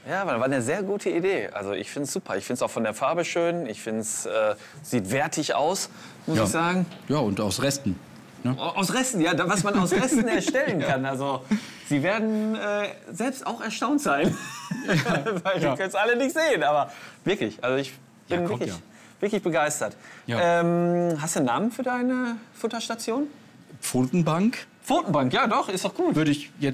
Ja, war eine sehr gute Idee. Also ich finde es super. Ich finde es auch von der Farbe schön. Ich finde es sieht wertig aus, muss ich sagen. Ja, und aus Resten. Ne? Aus Resten, ja, was man aus Resten erstellen kann. Also Sie werden selbst auch erstaunt sein, weil wir können es alle nicht sehen. Aber wirklich, also ich bin wirklich begeistert. Ja. Hast du einen Namen für deine Futterstation? Pfotenbank? Pfotenbank, ja doch, ist doch gut. Würde ich jetzt